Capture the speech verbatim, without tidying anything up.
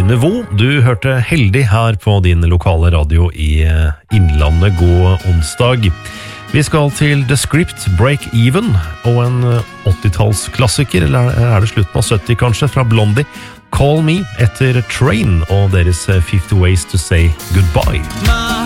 nivå. Du hørte Heldig her på din lokale radio i Innlandet. God onsdag. Vi skal til The Script, Break Even, og en åttitalsklassiker, eller er det slutten av sytti kanskje, fra Blondie. Call Me etter Train og deres fifty Ways to Say Goodbye.